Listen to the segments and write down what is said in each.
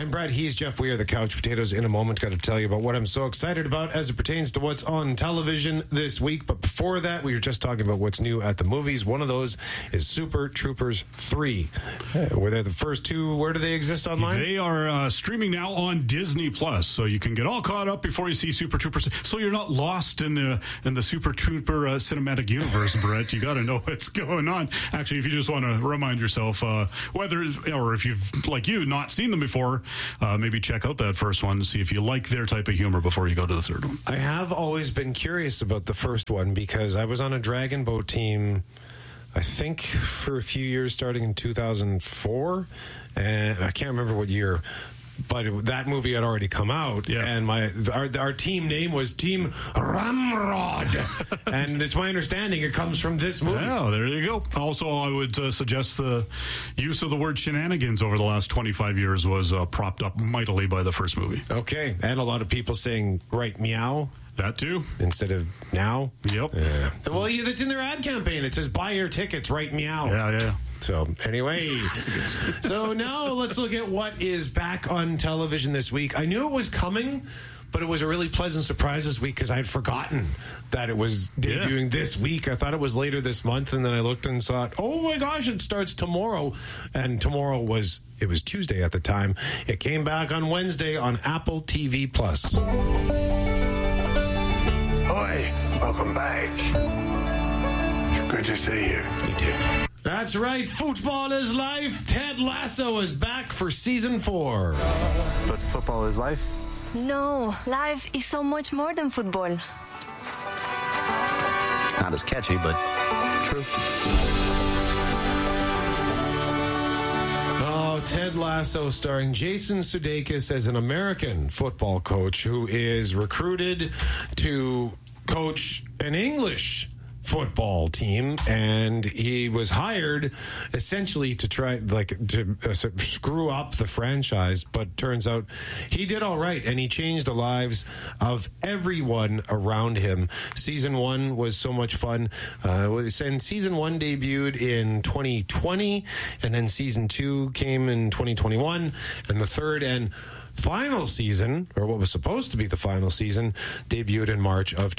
I'm Brett. He's Jeff. We are the Couch Potatoes. In a moment, got to tell you about what I'm so excited about as it pertains to what's on television this week. But before that, we were just talking about what's new at the movies. One of those is Super Troopers 3. Were they the first two? Where do they exist online? They are streaming now on Disney Plus, so you can get all caught up before you see Super Troopers. So you're not lost in the Super Trooper cinematic universe, Brett. You got to know what's going on. Actually, if you just want to remind yourself whether, or if you've, like you, not seen them before, maybe check out that first one to see if you like their type of humor before you go to the third one. I have always been curious about the first one because I was on a Dragon Boat team, I think, for a few years starting in 2004, and I can't remember what year. But that movie had already come out, and our team name was Team Ramrod, and it's my understanding it comes from this movie. Oh, there you go. Also, I would suggest the use of the word shenanigans over the last 25 years was propped up mightily by the first movie. Okay, and a lot of people saying, right, meow. That too. Instead of now? Yep. Yeah. Well, that's in their ad campaign. It says, buy your tickets, right, meow. Yeah. So, anyway. So, now let's look at what is back on television this week. I knew it was coming, but it was a really pleasant surprise this week because I had forgotten that it was debuting this week. I thought it was later this month, and then I looked and thought, oh my gosh, it starts tomorrow. And tomorrow was Tuesday at the time. It came back on Wednesday on Apple TV+. Hi, welcome back. It's good to see you. You too. That's right. Football is life. Ted Lasso is back for season 4. But football is life? No, life is so much more than football. Not as catchy, but true. Oh, Ted Lasso starring Jason Sudeikis as an American football coach who is recruited to coach an English football team, and he was hired essentially to try to screw up the franchise, but turns out he did all right, and he changed the lives of everyone around him. Season 1 was so much fun, and season 1 debuted in 2020, and then season 2 came in 2021, and the third and final season, or what was supposed to be the final season, debuted in March of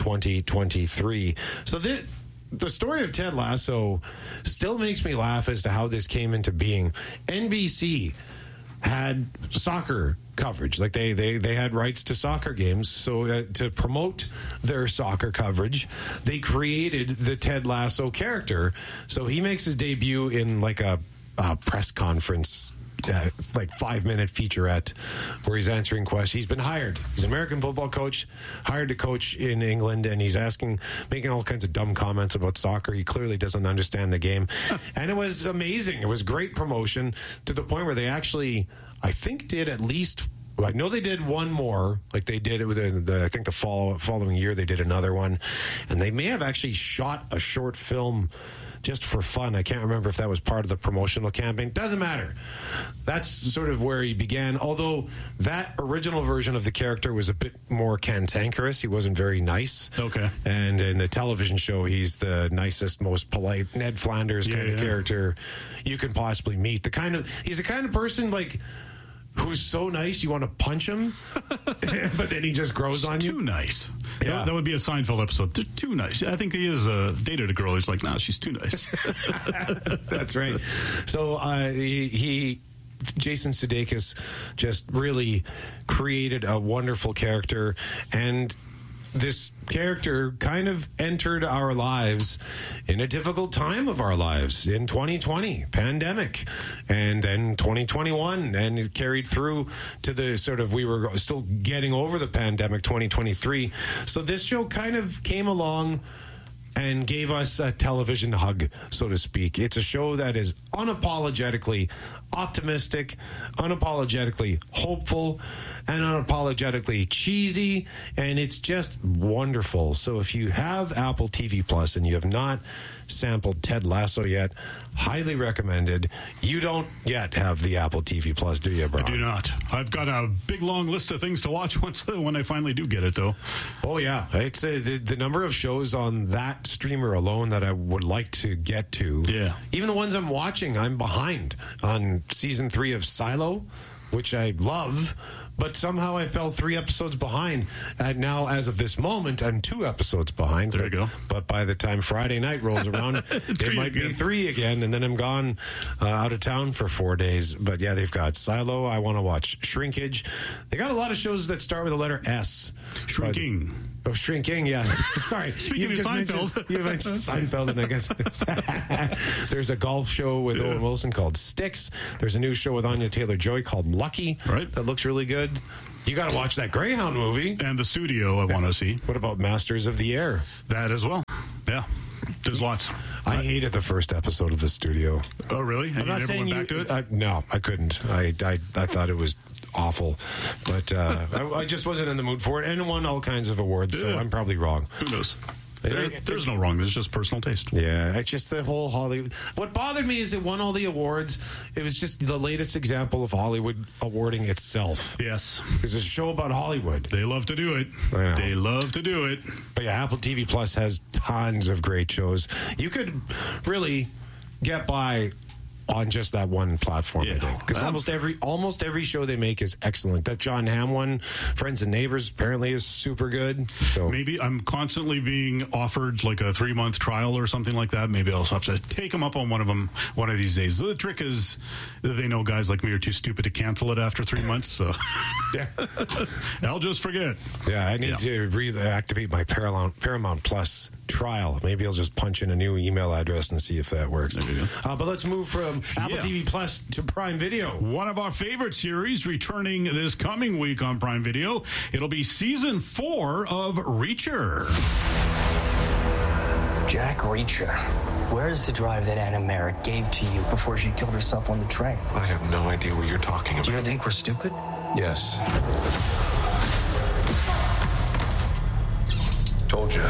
2023. So the story of Ted Lasso still makes me laugh as to how this came into being. NBC had soccer coverage, like they had rights to soccer games, so to promote their soccer coverage, they created the Ted Lasso character. So he makes his debut in like a press conference, like 5-minute featurette where he's answering questions. He's been hired. He's an American football coach, hired to coach in England, and he's making all kinds of dumb comments about soccer. He clearly doesn't understand the game. And it was amazing. It was great promotion to the point where they actually, I think, did at least, I know they did one more, like they did it with I think the following year they did another one, and they may have actually shot a short film just for fun. I can't remember if that was part of the promotional campaign. Doesn't matter. That's sort of where he began, although that original version of the character was a bit more cantankerous. He wasn't very nice. Okay. And in the television show, he's the nicest, most polite, Ned Flanders kind of character you can possibly meet. He's the kind of person like who's so nice you want to punch him, but then he just grows on you. Too nice. Yeah. That would be a Seinfeld episode. They're too nice. I think he is dated a girl. He's like, nah, she's too nice. That's right. So Jason Sudeikis just really created a wonderful character, and this character kind of entered our lives in a difficult time of our lives in 2020, pandemic, and then 2021, and it carried through to the sort of, we were still getting over the pandemic, 2023. So this show kind of came along and gave us a television hug, so to speak. It's a show that is unapologetically optimistic, unapologetically hopeful, and unapologetically cheesy, and it's just wonderful. So if you have Apple TV Plus and you have not sampled Ted Lasso yet, highly recommended. You don't yet have the Apple TV Plus, do you, Brian? I do not. I've got a big long list of things to watch when I finally do get it, though. Oh yeah, it's the number of shows on that streamer alone that I would like to get to. Yeah, even the ones I'm watching, I'm behind on season 3 of Silo. which I love, but somehow I fell 3 episodes behind. And now, as of this moment, I'm 2 episodes behind. There you go. But by the time Friday night rolls around, it might be 3 again, and then I'm gone out of town for 4 days. But yeah, they've got Silo. I want to watch Shrinkage. They got a lot of shows that start with the letter S. Shrinking. Shrinking, yeah. Sorry. Speaking of Seinfeld. You mentioned Seinfeld, and I guess there's a golf show with Owen Wilson called Sticks. There's a new show with Anya Taylor-Joy called Lucky. Right. That looks really good. You got to watch that Greyhound movie. And The Studio, I want to see. What about Masters of the Air? That as well. Yeah. There's lots. I hated the first episode of The Studio. Oh, really? And I'm not saying back to it? No, I couldn't. I thought it was awful, but I just wasn't in the mood for it, and it won all kinds of awards, so I'm probably wrong. Who knows? There's no wrong. There's just personal taste. Yeah, it's just the whole Hollywood. What bothered me is it won all the awards. It was just the latest example of Hollywood awarding itself. Yes. It's a show about Hollywood. They love to do it. They love to do it. But yeah, Apple TV Plus has tons of great shows. You could really get by on just that one platform, I think. Because almost every show they make is excellent. That John Hamm one, Friends and Neighbors, apparently is super good. So maybe I'm constantly being offered like a 3-month trial or something like that. Maybe I'll have to take them up on one of these days. The trick is they know guys like me are too stupid to cancel it after 3 months. So yeah, I'll just forget. Yeah, I need to reactivate my Paramount Plus trial. Maybe I'll just punch in a new email address and see if that works. There you go. But let's move from Apple TV Plus to Prime Video. One of our favorite series returning this coming week on Prime Video. It'll be season 4 of Reacher. Jack Reacher. Where's the drive that Anna Merrick gave to you before she killed herself on the train? I have no idea what you're talking about. Do you think we're stupid? Yes. Told you.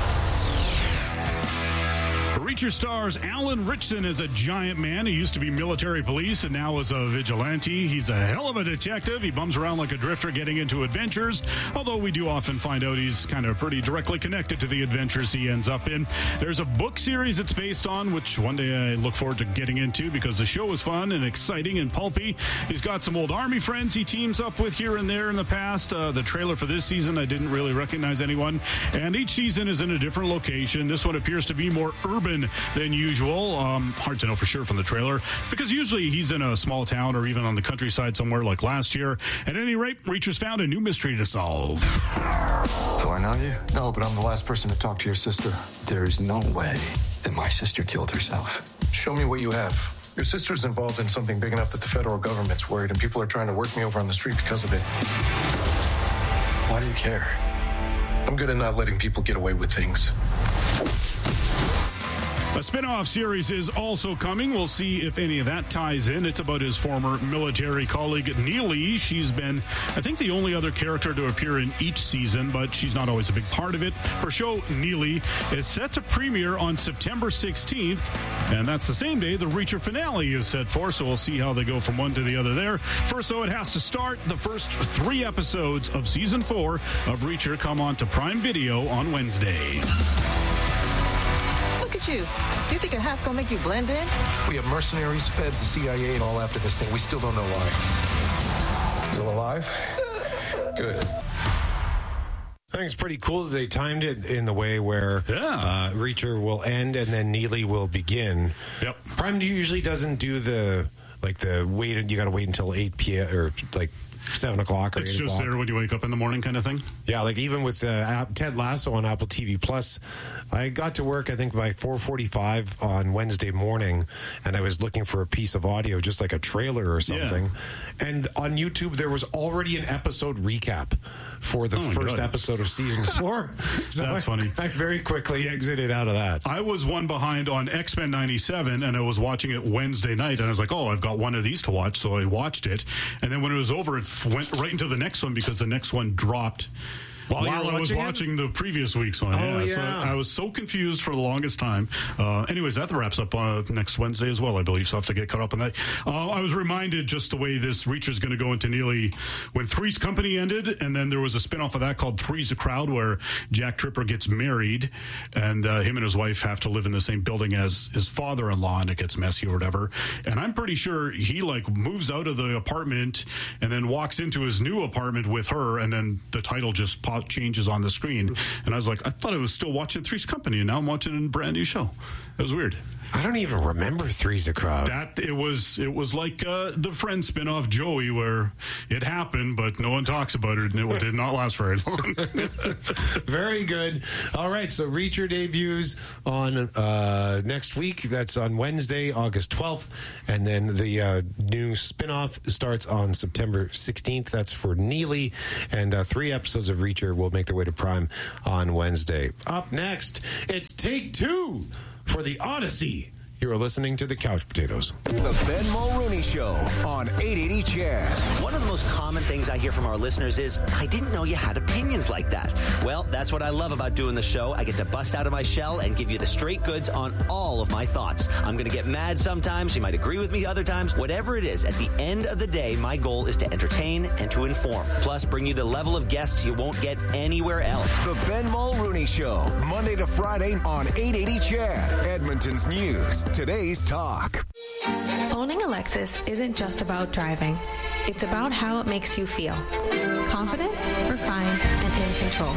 Reacher stars Alan Ritchson as a giant man. He used to be military police and now is a vigilante. He's a hell of a detective. He bums around like a drifter getting into adventures, although we do often find out he's kind of pretty directly connected to the adventures he ends up in. There's a book series it's based on, which one day I look forward to getting into because the show is fun and exciting and pulpy. He's got some old Army friends he teams up with here and there in the past. The trailer for this season, I didn't really recognize anyone. And each season is in a different location. This one appears to be more urban than usual. Hard to know for sure from the trailer because usually he's in a small town or even on the countryside somewhere like last year. At any rate, Reacher's found a new mystery to solve. Do I know you? No, but I'm the last person to talk to your sister. There's no way that my sister killed herself. Show me what you have. Your sister's involved in something big enough that the federal government's worried and people are trying to work me over on the street because of it. Why do you care? I'm good at not letting people get away with things. A spin-off series is also coming. We'll see if any of that ties in. It's about his former military colleague, Neely. She's been, I think, the only other character to appear in each season, but she's not always a big part of it. Her show, Neely, is set to premiere on September 16th, and that's the same day the Reacher finale is set for, so we'll see how they go from one to the other there. First, though, it has to start. The first 3 episodes of Season 4 of Reacher come on to Prime Video on Wednesday. Look at you. You think a hat's gonna make you blend in? We have mercenaries, feds, the CIA, and all after this thing. We still don't know why. Still alive? Good. I think it's pretty cool that they timed it in the way where Reacher will end and then Neely will begin. Yep. Prime usually doesn't do the wait. You got to wait until 8 p.m. or like 7 o'clock or 8 o'clock. It's just there when you wake up in the morning kind of thing? Yeah, like even with Ted Lasso on Apple TV Plus, I got to work, I think, by 4:45 on Wednesday morning, and I was looking for a piece of audio, just like a trailer or something. Yeah. And on YouTube, there was already an episode recap for the first episode of Season 4. So That's funny. I very quickly exited out of that. I was one behind on X-Men 97, and I was watching it Wednesday night, and I was like, I've got one of these to watch, so I watched it. And then when it was over, it went right into the next one because the next one dropped While I was watching the previous week's one. Oh, yeah. So I was so confused for the longest time. Anyways, that wraps up next Wednesday as well, I believe. So I have to get caught up on that. I was reminded just the way this Reacher's going to go into Neely when Three's Company ended, and then there was a spinoff of that called Three's a Crowd, where Jack Tripper gets married, and him and his wife have to live in the same building as his father-in-law, and it gets messy or whatever. And I'm pretty sure he moves out of the apartment and then walks into his new apartment with her, and then the title just changes on the screen. And I was like, I thought I was still watching Three's Company, and now I'm watching a brand new show. It was weird. I don't even remember Three's a Crowd. It was like the Friends spinoff Joey, where it happened, but no one talks about it, and it did not last very long. Very good. All right, so Reacher debuts on next week. That's on Wednesday, August 12th. And then the new spinoff starts on September 16th. That's for Neely. And 3 episodes of Reacher will make their way to Prime on Wednesday. Up next, it's Take Two for the Odyssey. You are listening to the Couch Potatoes. The Ben Mulrooney Show on 880 CHED. One of the most common things I hear from our listeners is, I didn't know you had opinions like that. Well, that's what I love about doing the show. I get to bust out of my shell and give you the straight goods on all of my thoughts. I'm going to get mad sometimes. You might agree with me other times. Whatever it is, at the end of the day, my goal is to entertain and to inform. Plus, bring you the level of guests you won't get anywhere else. The Ben Mulrooney Show, Monday to Friday on 880 CHED. Edmonton's news. Today's talk. Owning a Lexus isn't just about driving. It's about how it makes you feel. Confident, refined, and in control.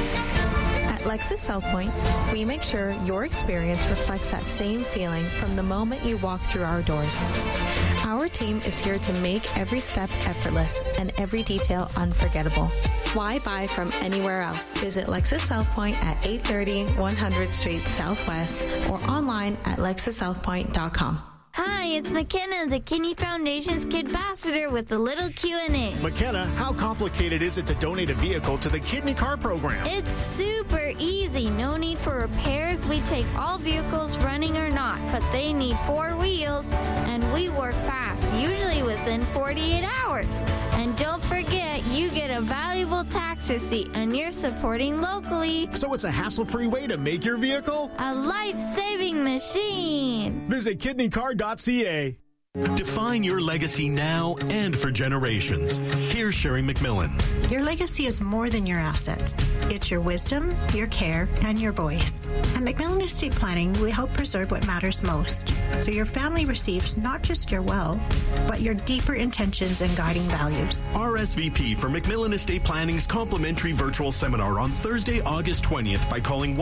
At Lexus South Point, we make sure your experience reflects that same feeling from the moment you walk through our doors. Our team is here to make every step effortless and every detail unforgettable. Why buy from anywhere else? Visit Lexus South Point at 830 100th Street Southwest or online at lexussouthpoint.com. Hi, it's McKenna, the Kidney Foundation's Kid Ambassador with a little Q&A. McKenna, how complicated is it to donate a vehicle to the Kidney Car Program? It's super easy. No need for repairs. We take all vehicles, running or not, but they need 4 wheels, and we work fast, usually within 48 hours. And don't forget, you get a valuable tax receipt, and you're supporting locally. So it's a hassle-free way to make your vehicle a life-saving machine. Visit kidneycar.ca. Define your legacy now and for generations. Here's Sherry McMillan. Your legacy is more than your assets. It's your wisdom, your care, and your voice. At McMillan Estate Planning, we help preserve what matters most, so your family receives not just your wealth, but your deeper intentions and guiding values. RSVP for McMillan Estate Planning's complimentary virtual seminar on Thursday, August 20th by calling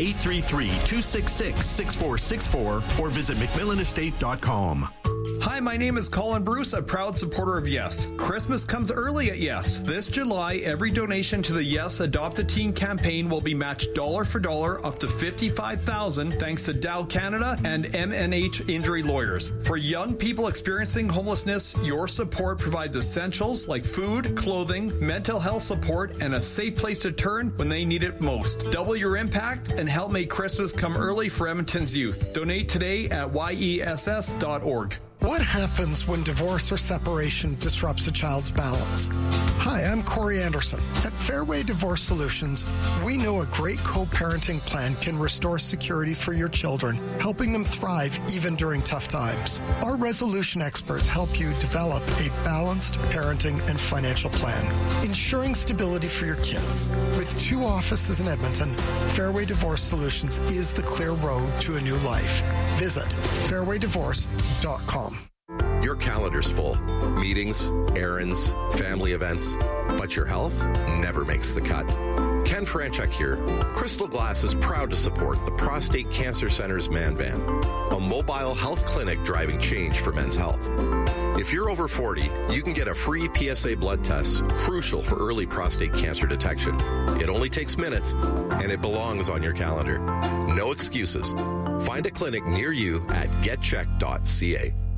1-833-266-6464 or visit McMillanestate.com. Hi, my name is Colin Bruce, a proud supporter of Yes. Christmas comes early at Yes. This July, every donation to the Yes Adopt a Teen campaign will be matched dollar for dollar up to $55,000 thanks to Dow Canada and MNH Injury Lawyers. For young people experiencing homelessness, your support provides essentials like food, clothing, mental health support, and a safe place to turn when they need it most. Double your impact and help make Christmas come early for Edmonton's youth. Donate today at yess.org. What happens when divorce or separation disrupts a child's balance? Hi, I'm Corey Anderson. At Fairway Divorce Solutions, we know a great co-parenting plan can restore security for your children, helping them thrive even during tough times. Our resolution experts help you develop a balanced parenting and financial plan, ensuring stability for your kids. With 2 offices in Edmonton, Fairway Divorce Solutions is the clear road to a new life. Visit fairwaydivorce.com. Your calendar's full. Meetings, errands, family events. But your health never makes the cut. Ken Franchuk here. Crystal Glass is proud to support the Prostate Cancer Center's Man Van, a mobile health clinic driving change for men's health. If you're over 40, you can get a free PSA blood test, crucial for early prostate cancer detection. It only takes minutes, and it belongs on your calendar. No excuses. Find a clinic near you at getcheck.ca.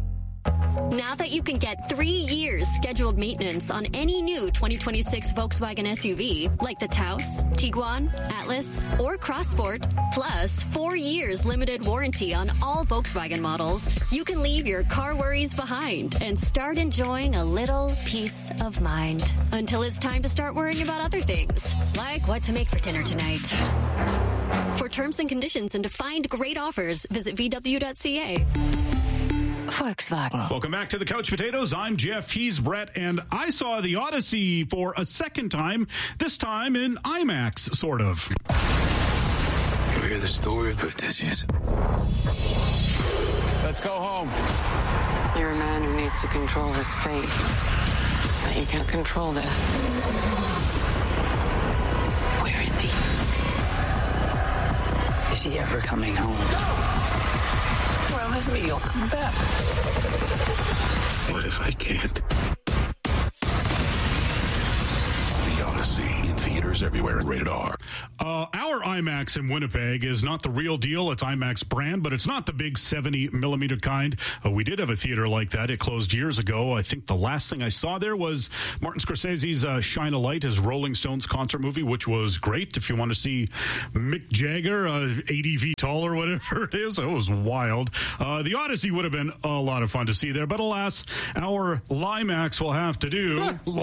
Now that you can get 3 years scheduled maintenance on any new 2026 Volkswagen SUV, like the Taos, Tiguan, Atlas, or Crossport, plus 4 years limited warranty on all Volkswagen models, you can leave your car worries behind and start enjoying a little peace of mind. Until it's time to start worrying about other things, like what to make for dinner tonight. For terms and conditions and to find great offers, visit VW.ca. Volkswagen. Welcome back to the Couch Potatoes. I'm Jeff. He's Brett, and I saw the Odyssey for a second time. This time in IMAX, sort of. You hear the story of Odysseus? Let's go home. You're a man who needs to control his fate, but you can't control this. Where is he? Is he ever coming home? Promise me you'll come back. What if I can't? The Odyssey in theaters everywhere and rated R. Our IMAX in Winnipeg is not the real deal. It's IMAX brand, but it's not the big 70 millimeter kind. We did have a theater like that. It closed years ago. I think the last thing I saw there was Martin Scorsese's Shine a Light, his Rolling Stones concert movie, which was great. If you want to see Mick Jagger, 80 feet tall or whatever it is, it was wild. The Odyssey would have been a lot of fun to see there, but alas, our Limax will have to do.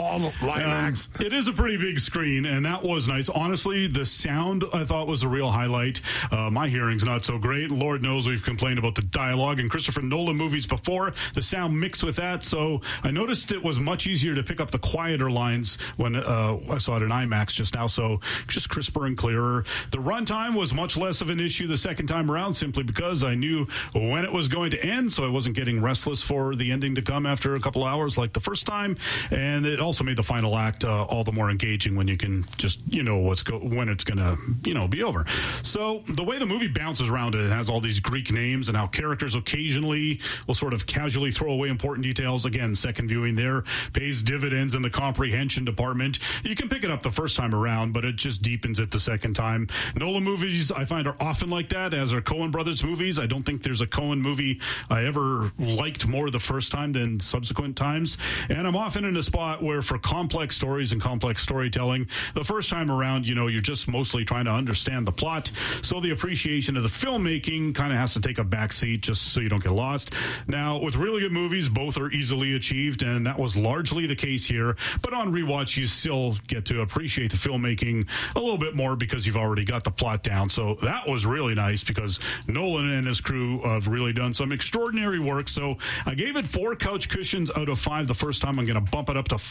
Limax. It is a pretty big screen, and that was nice. Honestly, the sound I thought was a real highlight. My hearing's not so great. Lord knows we've complained about the dialogue in Christopher Nolan movies before. The sound mixed with that, so I noticed it was much easier to pick up the quieter lines when I saw it in IMAX just now, so just crisper and clearer. The runtime was much less of an issue the second time around, simply because I knew when it was going to end, so I wasn't getting restless for the ending to come after a couple hours like the first time, and it also made the final act all the more engaging when you can just, when it's going to, be over. So the way the movie bounces around, it has all these Greek names and how characters occasionally will sort of casually throw away important details. Again, second viewing there pays dividends in the comprehension department. You can pick it up the first time around, but it just deepens it the second time. Nolan movies, I find, are often like that, as are Coen Brothers movies. I don't think there's a Coen movie I ever liked more the first time than subsequent times. And I'm often in a spot where for complex stories and complex storytelling, the first time around, you're just mostly trying to understand the plot. So the appreciation of the filmmaking kind of has to take a back seat just so you don't get lost. Now, with really good movies, both are easily achieved, and that was largely the case here. But on rewatch, you still get to appreciate the filmmaking a little bit more because you've already got the plot down. So that was really nice because Nolan and his crew have really done some extraordinary work. So I gave it 4 couch cushions out of 5 the first time. I'm going to bump it up to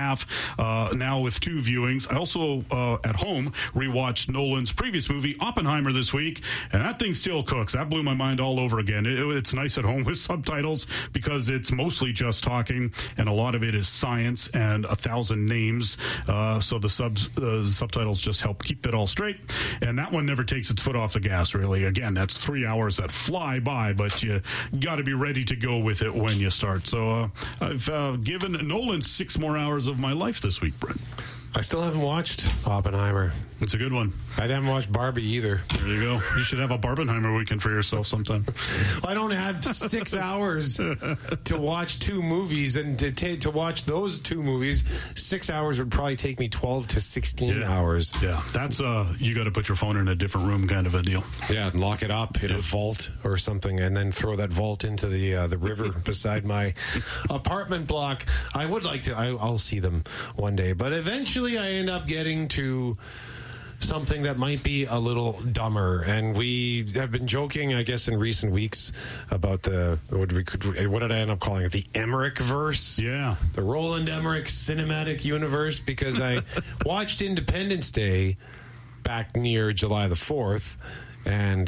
4.5 now with 2 viewings. I also, at home, rewatched Nolan's previous movie, Oppenheimer, this week, and that thing still cooks. That blew my mind all over again. It's nice at home with subtitles because it's mostly just talking, and a lot of it is science and 1,000 names. So the subtitles just help keep it all straight. And that one never takes its foot off the gas, really. Again, that's 3 hours that fly by, but you got to be ready to go with it when you start. So I've given Nolan 6 more hours of my life this week, Brent. I still haven't watched Oppenheimer. It's a good one. I haven't watched Barbie either. There you go. You should have a Barbenheimer weekend for yourself sometime. I don't have 6 hours to watch 2 movies, and to watch those 2 movies, 6 hours would probably take me 12 to 16 hours. Yeah, that's you got to put your phone in a different room kind of a deal. Yeah, and lock it up in a vault or something, and then throw that vault into the river beside my apartment block. I would like to. I'll see them one day, but eventually I end up getting to something that might be a little dumber, and we have been joking, I guess, in recent weeks about what did I end up calling it? The Emmerich-verse? Yeah. The Roland Emmerich cinematic universe, because I watched Independence Day back near July the 4th, and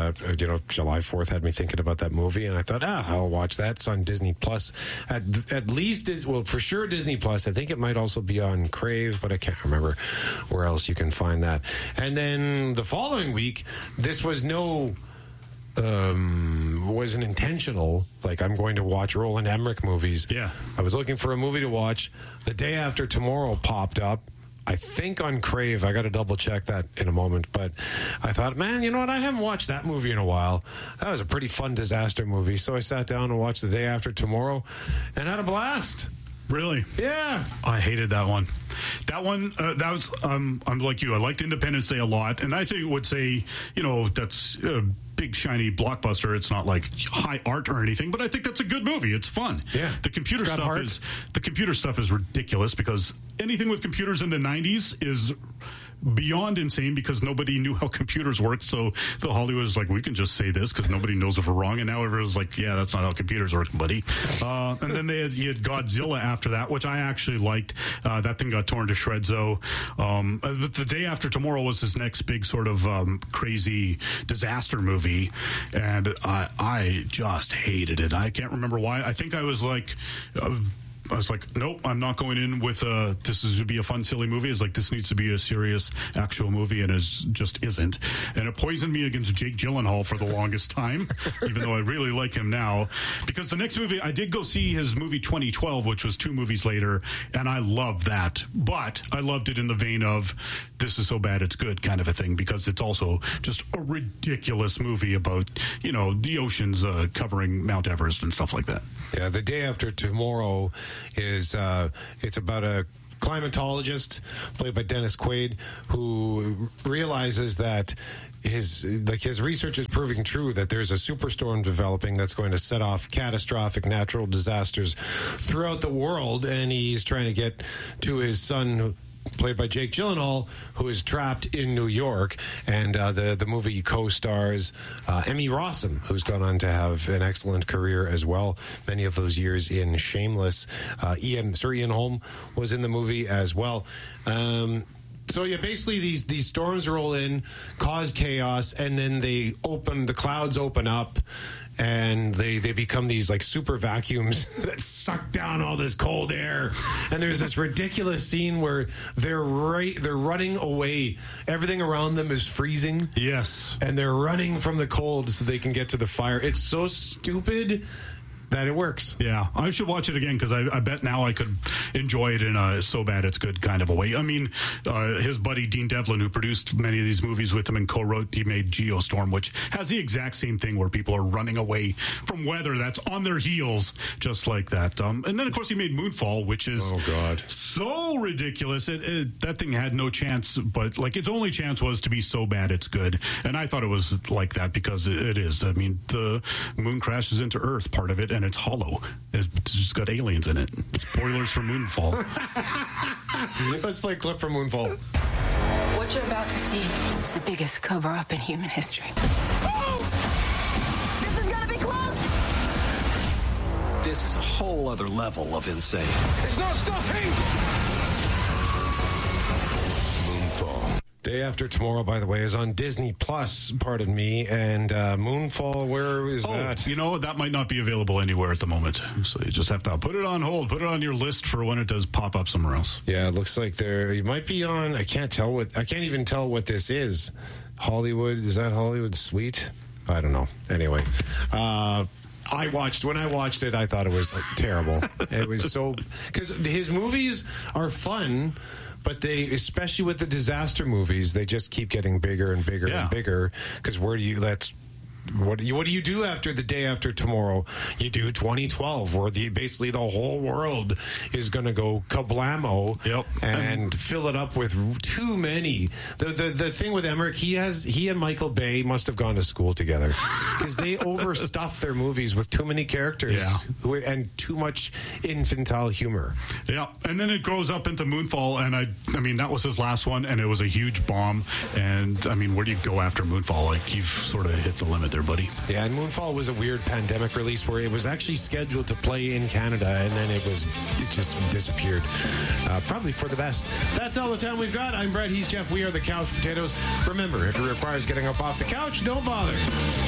July 4th had me thinking about that movie, and I thought, I'll watch that. It's on Disney Plus. At least, for sure Disney Plus. I think it might also be on Crave, but I can't remember where else you can find that. And then the following week, this was wasn't intentional. Like, I'm going to watch Roland Emmerich movies. Yeah. I was looking for a movie to watch. The Day After Tomorrow popped up. I think on Crave. I got to double check that in a moment. But I thought, man, you know what? I haven't watched that movie in a while. That was a pretty fun disaster movie. So I sat down and watched The Day After Tomorrow and had a blast. Really? Yeah. I hated that one. That one, that was, I'm like you. I liked Independence Day a lot. And I think it would say, that's a big, shiny blockbuster. It's not like high art or anything, but I think that's a good movie. It's fun. Yeah. The computer stuff is ridiculous because anything with computers in the 90s is beyond insane because nobody knew how computers worked. So the Hollywood was like, we can just say this because nobody knows if we're wrong. And now everyone's like, yeah, that's not how computers work, buddy. And then you had Godzilla after that, which I actually liked. That thing got torn to shreds, though. The Day After Tomorrow was his next big sort of crazy disaster movie. And I just hated it. I can't remember why. I think I was like... I was like, nope, I'm not going in with this should be a fun, silly movie. It's like, this needs to be a serious, actual movie, and it just isn't. And it poisoned me against Jake Gyllenhaal for the longest time, even though I really like him now. Because the next movie, I did go see his movie 2012, which was 2 movies later, and I loved that. But I loved it in the vein of, this is so bad it's good kind of a thing, because it's also just a ridiculous movie about, the oceans covering Mount Everest and stuff like that. Yeah, The Day After Tomorrow is it's about a climatologist played by Dennis Quaid who realizes that his research is proving true, that there's a superstorm developing that's going to set off catastrophic natural disasters throughout the world, and he's trying to get to his son, played by Jake Gyllenhaal, who is trapped in New York. And the movie co-stars Emmy Rossum, who's gone on to have an excellent career as well. Many of those years in Shameless. Ian Holm was in the movie as well. So yeah, basically these storms roll in, cause chaos, and then the clouds open up, and they become these like super vacuums that suck down all this cold air. And there's this ridiculous scene where they're running away. Everything around them is freezing. Yes. And they're running from the cold so they can get to the fire. It's so stupid that it works. Yeah, I should watch it again because I bet now I could enjoy it in a so bad it's good kind of a way. I mean, his buddy Dean Devlin, who produced many of these movies with him and co-wrote, he made Geostorm, which has the exact same thing where people are running away from weather that's on their heels, just like that. And then, of course, he made Moonfall, which is so ridiculous. That thing had no chance, but like its only chance was to be so bad it's good. And I thought it was like that because it is. I mean, the moon crashes into Earth, part of it, and it's hollow. It's just got aliens in it. Spoilers for Moonfall. Let's play a clip from Moonfall. What you're about to see is the biggest cover-up in human history. This is gonna be close! This is a whole other level of insane. There's no stopping! Moonfall. Day After Tomorrow, by the way, is on Disney Plus, pardon me, and Moonfall, where is that? That might not be available anywhere at the moment, so you just have to put it on hold, put it on your list for when it does pop up somewhere else. Yeah, it looks like you might be on, I can't even tell what this is. Hollywood, is that Hollywood Suite? I don't know. Anyway, when I watched it, I thought it was terrible. It was because his movies are fun, but they, especially with the disaster movies, they just keep getting bigger and bigger and bigger. Because what do you do after The Day After Tomorrow? You do 2012, where basically the whole world is going to go kablamo and fill it up with too many. The thing with Emmerich, he and Michael Bay must have gone to school together because they overstuff their movies with too many characters and too much infantile humor. Yeah, and then it grows up into Moonfall, and I mean that was his last one, and it was a huge bomb. And I mean, where do you go after Moonfall? Like, you've sort of hit the limit there, buddy. Yeah, and Moonfall was a weird pandemic release where it was actually scheduled to play in Canada, and then it just disappeared. Probably for the best. That's all the time we've got. I'm Brett. He's Jeff. We are the Couch Potatoes. Remember, if it requires getting up off the couch, don't bother.